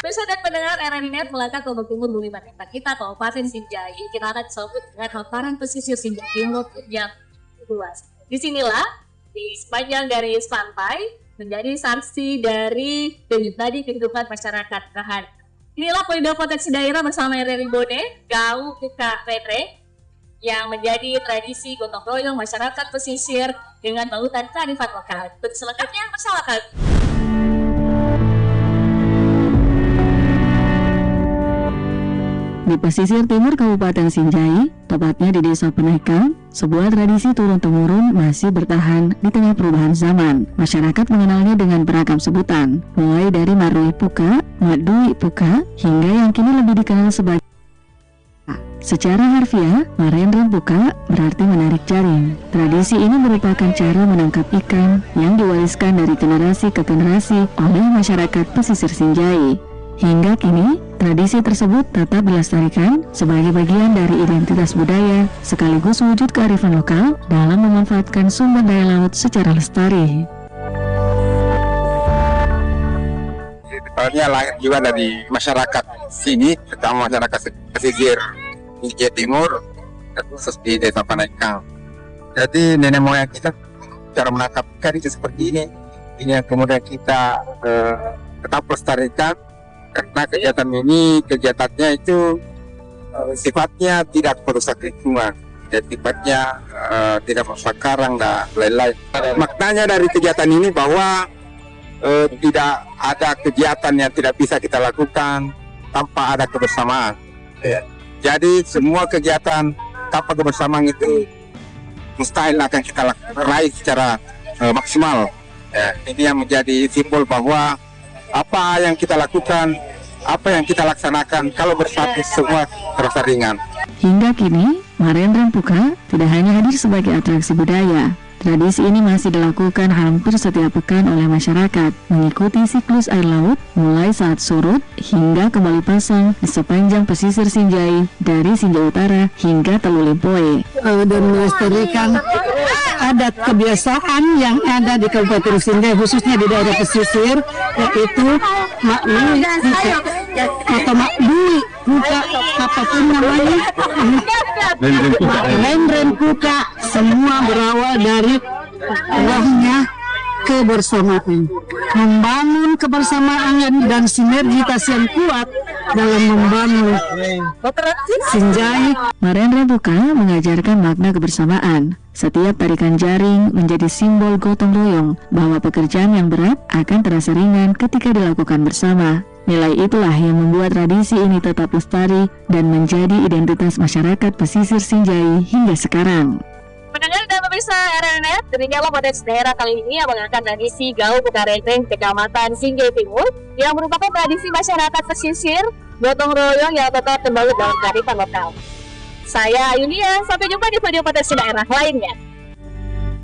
Pemirsa dan pendengar RRI.net melangkah ke Lombok Timur Buliman kita Kabupaten Sinjai. Kita akan disambut dengan hamparan pesisir Sinjai Timur yang luas. Disinilah di sepanjang garis pantai menjadi saksi dari tadi kehidupan masyarakat Rahan. Inilah koridor potensi daerah bersama RRI Bone, Gau Kita Retre, yang menjadi tradisi gotong royong masyarakat pesisir dengan balutan kearifan lokal. Untuk selengkapnya bersama kami. Di pesisir timur Kabupaten Sinjai, tepatnya di Desa Penekang, sebuah tradisi turun-temurun masih bertahan di tengah perubahan zaman. Masyarakat mengenalnya dengan beragam sebutan, mulai dari Marui Puka, Madui Puka, hingga yang kini lebih dikenal sebagai secara harfiah, Marendra Puka berarti menarik jaring. Tradisi ini merupakan cara menangkap ikan yang diwariskan dari generasi ke generasi oleh masyarakat pesisir Sinjai. Hingga kini, tradisi tersebut tetap dilestarikan sebagai bagian dari identitas budaya sekaligus wujud kearifan lokal dalam memanfaatkan sumber daya laut secara lestari. Soalnya lahir juga dari masyarakat sini, terutama masyarakat pesisir Sinjai Timur, khusus di Desa Penekang. Jadi nenek moyang kita cara menangkap ikan itu seperti ini. Ini yang kemudian kita tetap lestarikan. Karena kegiatannya itu sifatnya tidak merusak lingkungan dan sifatnya tidak merusak karang dan lain-lain. Maknanya dari kegiatan ini bahwa tidak ada kegiatan yang tidak bisa kita lakukan tanpa ada kebersamaan. Jadi semua kegiatan tanpa kebersamaan itu mustahil akan kita raih secara maksimal. Ini yang menjadi simbol bahwa apa yang kita lakukan, apa yang kita laksanakan, kalau bersatu semua terasa ringan. Hingga kini, Marendra Puka tidak hanya hadir sebagai atraksi budaya. Tradisi ini masih dilakukan hampir setiap pekan oleh masyarakat, mengikuti siklus air laut mulai saat surut hingga kembali pasang di sepanjang pesisir Sinjai dari Sinjai Utara hingga Telu Limpoe. Dan melestarikan adat kebiasaan yang ada di Kabupaten Sinjai, khususnya di daerah pesisir, yaitu Maknui atau Makdui Puka, apapun namanya, Rendren Puka, semua berawal dari rohnya kebersamaan, membangun kebersamaan dan sinergitas yang kuat dalam membangun Sinjai. Marendra Puka mengajarkan makna kebersamaan. Setiap tarikan jaring menjadi simbol gotong royong bahwa pekerjaan yang berat akan terasa ringan ketika dilakukan bersama. Nilai itulah yang membuat tradisi ini tetap lestari dan menjadi identitas masyarakat pesisir Sinjai hingga sekarang. Pendengar dan pemirsa RRI.net, demikianlah potensi daerah kali ini yang mengangkat tradisi Gau Bukarenteng Kecamatan Sinjai Timur yang merupakan tradisi masyarakat pesisir gotong royong yang tetap terbalut dalam kearifan lokal. Saya Yulia, sampai jumpa di video potensi daerah lainnya.